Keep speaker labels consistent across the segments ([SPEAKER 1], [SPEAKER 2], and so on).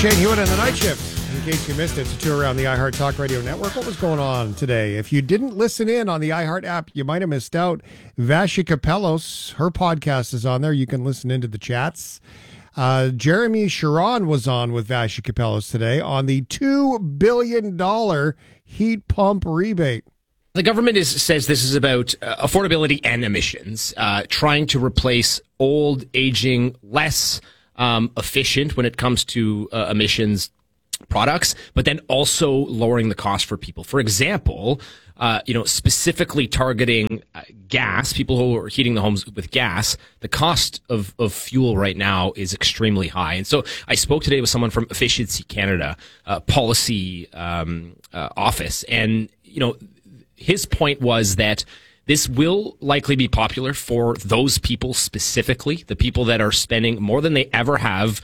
[SPEAKER 1] Shane Hewitt and the Night Shift. In case you missed it, it's a tour around the iHeart Talk Radio Network. What was going on today? If you didn't listen in on the iHeart app, you might have missed out. Vasha Capellos, her podcast is on there. You can listen into the chats. Jeremy Sharon was on with Vasha Capellos today on the $2 billion heat pump rebate.
[SPEAKER 2] The government says this is about affordability and emissions, trying to replace old, aging, less efficient when it comes to emissions products, but then also lowering the cost for people. For example, specifically targeting gas, people who are heating the homes with gas, the cost of fuel right now is extremely high. And so I spoke today with someone from Efficiency Canada policy office, and, his point was that this will likely be popular for those people specifically, the people that are spending more than they ever have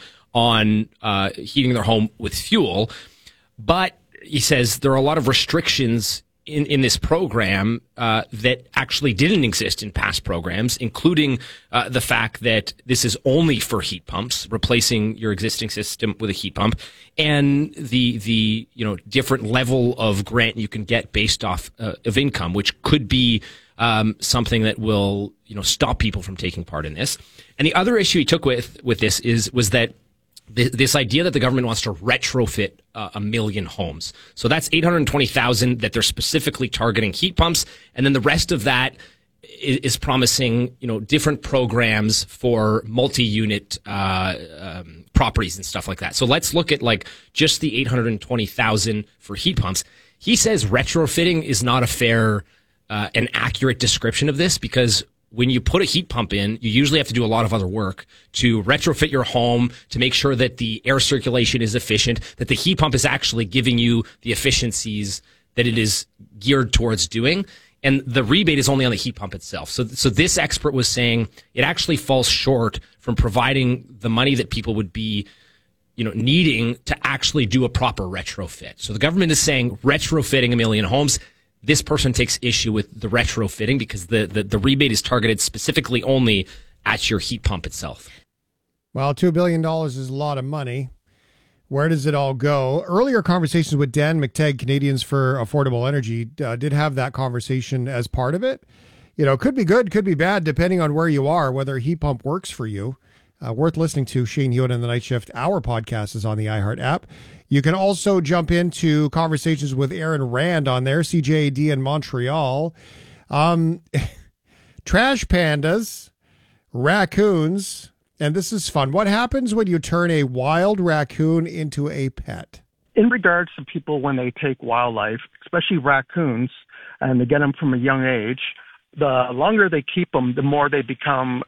[SPEAKER 2] on heating their home with fuel. But he says there are a lot of restrictions in this program that actually didn't exist in past programs, including the fact that this is only for heat pumps, replacing your existing system with a heat pump, and the different level of grant you can get based off of income, which could be something that will stop people from taking part in this. And the other issue he took with this was that this idea that the government wants to retrofit a million homes. So that's 820,000 that they're specifically targeting heat pumps. And then the rest of that is promising, different programs for multi-unit properties and stuff like that. So let's look at just the 820,000 for heat pumps. He says retrofitting is not a fair and accurate description of this, because when you put a heat pump in, you usually have to do a lot of other work to retrofit your home, to make sure that the air circulation is efficient, that the heat pump is actually giving you the efficiencies that it is geared towards doing. And the rebate is only on the heat pump itself. So this expert was saying it actually falls short from providing the money that people would be, needing to actually do a proper retrofit. So the government is saying retrofitting a million homes. This person takes issue with the retrofitting because the rebate is targeted specifically only at your heat pump itself.
[SPEAKER 1] Well, $2 billion is a lot of money. Where does it all go? Earlier conversations with Dan McTagg, Canadians for Affordable Energy, did have that conversation as part of it. Could be good, could be bad, depending on where you are, whether a heat pump works for you. Worth listening to. Shane Hewitt and the Night Shift. Our podcast is on the iHeart app. You can also jump into conversations with Aaron Rand on there, CJAD in Montreal. Trash pandas, raccoons, and this is fun. What happens when you turn a wild raccoon into a pet?
[SPEAKER 3] In regards to people when they take wildlife, especially raccoons, and they get them from a young age, the longer they keep them, the more they become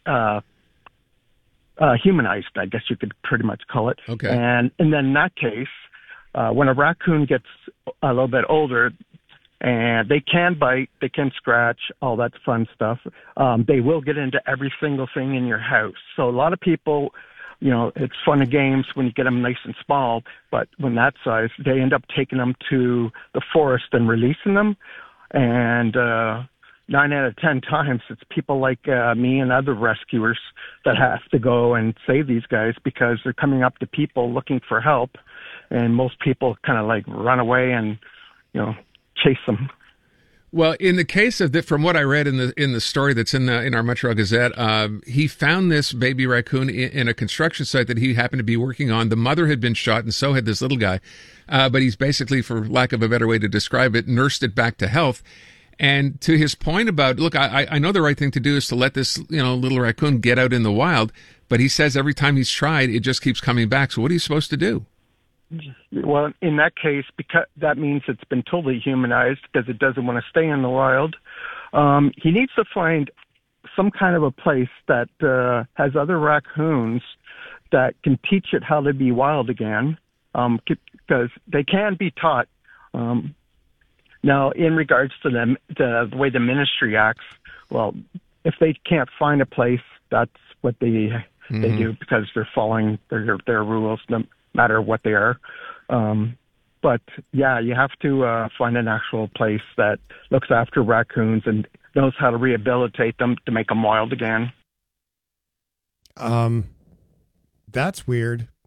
[SPEAKER 3] humanized, I guess you could pretty much call it.
[SPEAKER 4] Okay.
[SPEAKER 3] And then in that case, when a raccoon gets a little bit older, and they can bite, they can scratch, all that fun stuff, they will get into every single thing in your house. So a lot of people, it's fun and games when you get them nice and small, but when that size, they end up taking them to the forest and releasing them. And 9 out of 10 times, it's people like me and other rescuers that have to go and save these guys because they're coming up to people looking for help, and most people kind of run away and chase them.
[SPEAKER 4] Well, in the case of from what I read in the story that's in our Montreal Gazette, he found this baby raccoon in a construction site that he happened to be working on. The mother had been shot, and so had this little guy. But he's basically, for lack of a better way to describe it, nursed it back to health. And to his point about, look, I know the right thing to do is to let this, little raccoon get out in the wild, but he says every time he's tried, it just keeps coming back. So what are you supposed to do?
[SPEAKER 3] Well, in that case, because that means it's been totally humanized because it doesn't want to stay in the wild. He needs to find some kind of a place that has other raccoons that can teach it how to be wild again, because they can be taught. Now, in regards to the way the ministry acts, well, if they can't find a place, that's what they do, because they're following their rules, no matter what they are. But yeah, you have to find an actual place that looks after raccoons and knows how to rehabilitate them to make them wild again.
[SPEAKER 1] That's weird.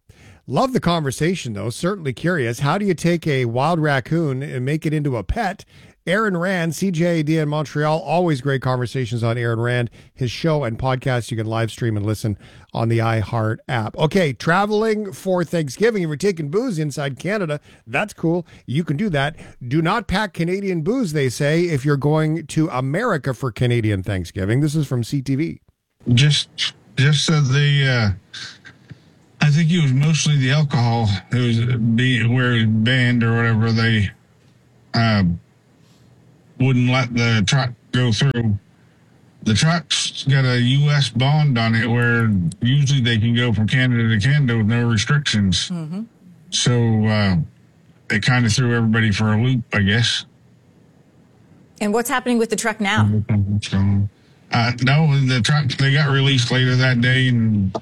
[SPEAKER 1] Love the conversation, though. Certainly curious. How do you take a wild raccoon and make it into a pet? Aaron Rand, CJAD in Montreal. Always great conversations on Aaron Rand. His show and podcast you can live stream and listen on the iHeart app. Okay, traveling for Thanksgiving. If you're taking booze inside Canada, that's cool. You can do that. Do not pack Canadian booze, they say, if you're going to America for Canadian Thanksgiving. This is from CTV.
[SPEAKER 5] Just so they... I think it was mostly the alcohol. It was where it was banned or whatever. They wouldn't let the truck go through. The truck's got a U.S. bond on it where usually they can go from Canada to Canada with no restrictions. Mm-hmm. So they kind of threw everybody for a loop, I guess.
[SPEAKER 6] And what's happening with the truck now?
[SPEAKER 5] No, the truck, they got released later that day and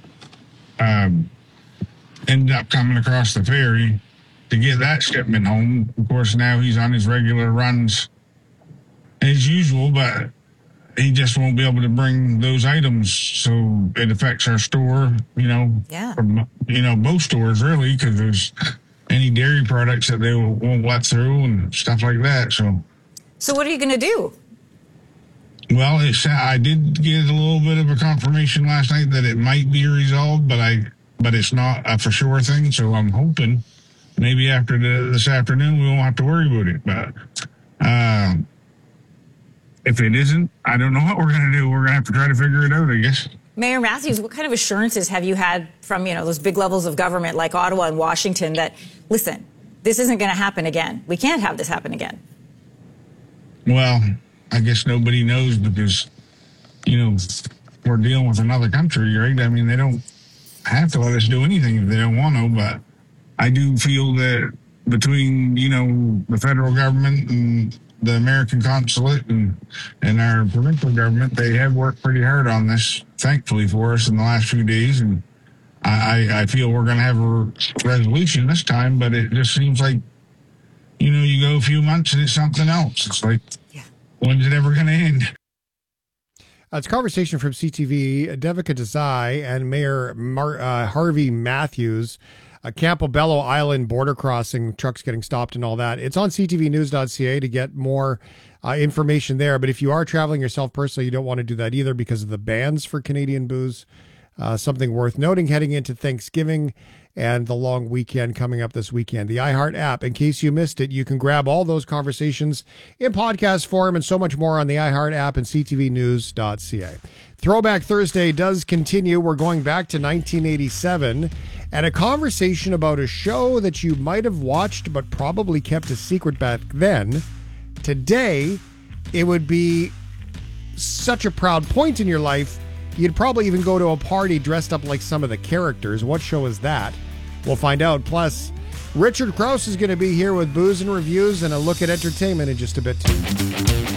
[SPEAKER 5] ended up coming across the ferry to get that shipment home. Of course, now he's on his regular runs as usual, but he just won't be able to bring those items. So it affects our store, from, both stores really, because there's any dairy products that they won't let through and stuff like that. So
[SPEAKER 6] what are you going to do?
[SPEAKER 5] Well, I did get a little bit of a confirmation last night that it might be resolved, but it's not a for sure thing. So I'm hoping maybe after this afternoon we won't have to worry about it. But if it isn't, I don't know what we're going to do. We're going to have to try to figure it out, I guess.
[SPEAKER 6] Mayor Matthews, what kind of assurances have you had from, those big levels of government like Ottawa and Washington that, listen, this isn't going to happen again? We can't have this happen again.
[SPEAKER 5] Well, I guess nobody knows because, we're dealing with another country, right? I mean, they don't have to let us do anything if they don't want to, but I do feel that between, the federal government and the American consulate and our provincial government, they have worked pretty hard on this, thankfully for us in the last few days. And I feel we're going to have a resolution this time, but it just seems like, you go a few months and it's something else. It's like, when's it ever going to end?
[SPEAKER 1] It's a conversation from CTV, Devika Desai and Mayor Harvey Matthews. Campobello Island border crossing, trucks getting stopped and all that. It's on ctvnews.ca to get more information there. But if you are traveling yourself personally, you don't want to do that either because of the bans for Canadian booze. Something worth noting heading into Thanksgiving and the long weekend coming up this weekend. The iHeart app, in case you missed it, you can grab all those conversations in podcast form and so much more on the iHeart app and ctvnews.ca. Throwback Thursday does continue. We're going back to 1987 and a conversation about a show that you might have watched but probably kept a secret back then. Today, it would be such a proud point in your life, you'd probably even go to a party dressed up like some of the characters. What show is that? We'll find out. Plus, Richard Krause is going to be here with Booze and Reviews and a look at entertainment in just a bit too.